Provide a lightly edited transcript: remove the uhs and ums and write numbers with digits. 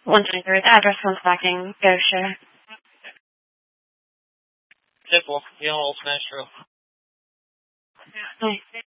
123. The address comes back in Gosher. Simple. You know, old smash through. Nice.